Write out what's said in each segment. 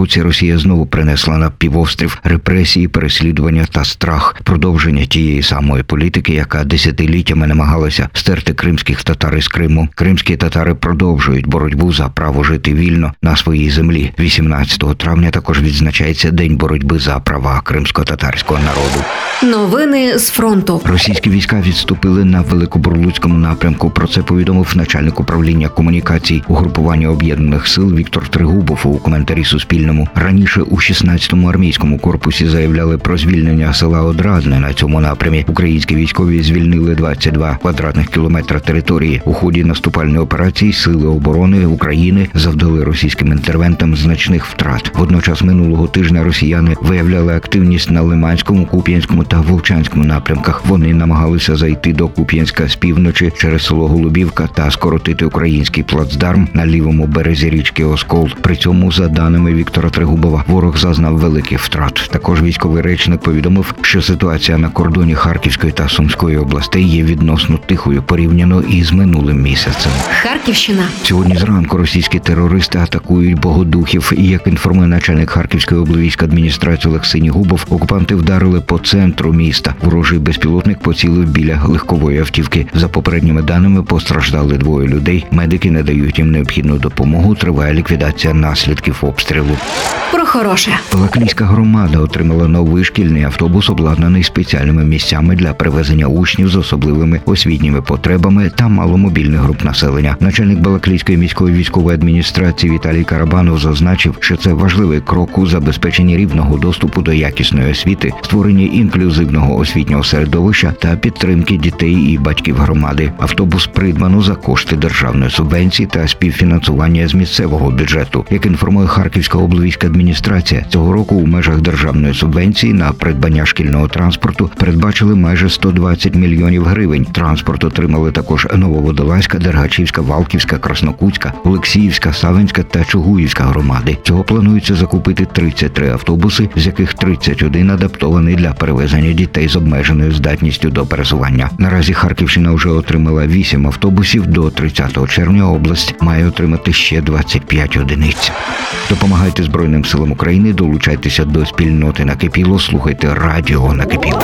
році Росія знову принесла на півострів репресії, переслідування та страх, продовження тієї самої політики, яка десятиліттями намагалася стерти кримських татар із Криму. Кримські татари продовжують боротьбу за право жити вільно на своїй землі. 18 травня також відзначається День боротьби за права кримсько-татарського народу. Новини з фронту. Російські війська відступили на Великобурлуцькому напрямку. Про це повідомив начальник управління комунікацій угрупування об'єднаних сил Віктор Тригубов у коментарі Суспільному. Раніше у 16-му армійському корпусі заявляли про звільнення села Одразне. На цьому напрямі українські військові звільнили 22 квадратних кілометра території. У ході наступальної операції Сили оборони України завдали російським інтервентам значних втрат. Водночас минулого тижня росіяни виявляли активність на Лиманському, Куп'янському та Вовчанському напрямках. Вони намагалися зайти до Куп'янська з півночі через село Голубівка та скоротити український плацдарм на лівому березі річки Оскол. При цьому, за даними Віктора Тригубова, ворог зазнав великих втрат. Також військовий речник повідомив, що ситуація на кордоні Харківської та Сумської областей є відносно тихою порівняно із минулим місяцем. Харківщина. Сьогодні зранку російські терористи атакують Богодухів. І, як інформує начальник Харківської облвійськадміністрації Олег Синігубов, окупанти вдарили по центру міста. Ворожий безпілотник поцілив біля легкової автівки. За попередніми даними, постраждали 2 людей. Медики надають їм необхідну допомогу. Триває ліквідація наслідків обстрілу. Про хороше. Балаклійська громада отримала новий шкільний автобус, обладнаний спеціальними місцями для перевезення учнів з особливими освітніми потребами та маломобільних груп населення. Начальник Балаклійської міської військової адміністрації Віталій Карабанов зазначив, що це важливий крок у забезпеченні рівного доступу до якісної освіти, створенні інклюзивного освітнього середовища та підтримки дітей і батьків громади. Автобус придбано за кошти державної субвенції та співфінансування з місцевого бюджету. Як інформує Харківська облвійська адміністрація, цього року у межах державної субвенції на придбання шкільного транспорту передбачили майже 120 мільйонів гривень. Транспорт отримали також Нововодолазька, Дергачівська, Валківська, Краснокутська, Олексіївська, Савинська та Чугуївська громади. Цього планується закупити 33 автобуси, з яких 31 адаптований для перевезення дітей з обмеженою здатністю до пересування. Наразі Харківщина вже отримала 8 автобусів. До 30 червня область має отримати ще 25 одиниць. Допомагайте Збройним силам України, долучайтеся до спільноти Накипіло, слухайте радіо Накипіло.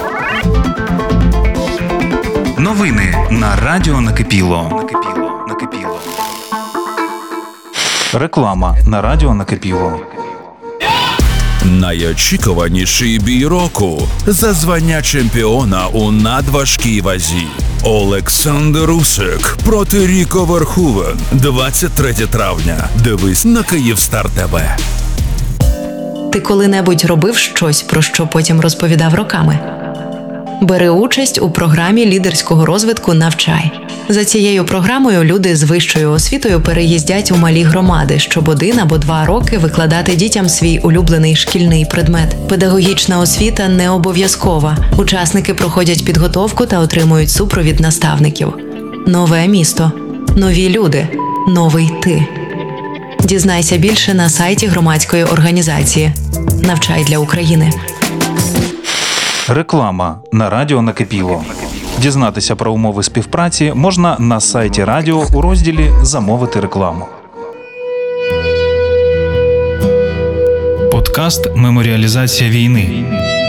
Новини на радіо Накипіло. Реклама на радіо Накипіло. Найочікуваніший бій року за звання чемпіона у надважкій вазі. Олександр Усик проти Ріко Верхувен. 23 травня. Дивись на Київстар ТВ. Ти коли-небудь робив щось, про що потім розповідав роками? Бери участь у програмі лідерського розвитку «Навчай». За цією програмою люди з вищою освітою переїздять у малі громади, щоб 1 або 2 роки викладати дітям свій улюблений шкільний предмет. Педагогічна освіта не обов'язкова. Учасники проходять підготовку та отримують супровід наставників. Нове місто. Нові люди. Новий ти. Дізнайся більше на сайті громадської організації «Навчай для України». Реклама на радіо Накипіло. Дізнатися про умови співпраці можна на сайті радіо у розділі «Замовити рекламу». Подкаст «Меморіалізація війни».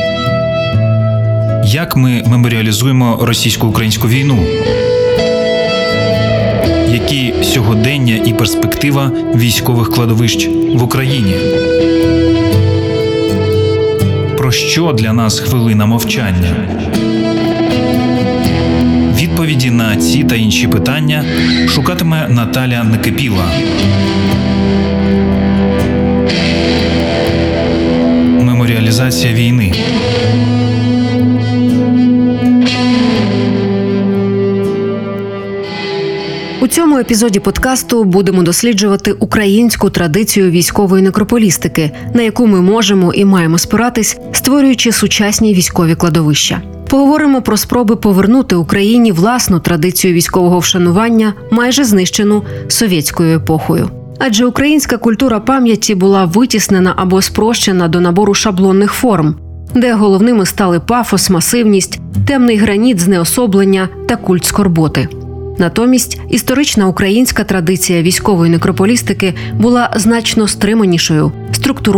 Як ми меморіалізуємо російсько-українську війну? Які сьогодення і перспектива військових кладовищ в Україні? Про що для нас хвилина мовчання? Відповіді на ці та інші питання шукатиме Наталя Накипіла. Меморіалізація війни. У цьому епізоді подкасту будемо досліджувати українську традицію військової некрополістики, на яку ми можемо і маємо спиратись, створюючи сучасні військові кладовища. Поговоримо про спроби повернути Україні власну традицію військового вшанування, майже знищену совєтською епохою. Адже українська культура пам'яті була витіснена або спрощена до набору шаблонних форм, де головними стали пафос, масивність, темний граніт знеособлення та культ скорботи. Натомість історична українська традиція військової некрополістики була значно стриманішою, структурованою,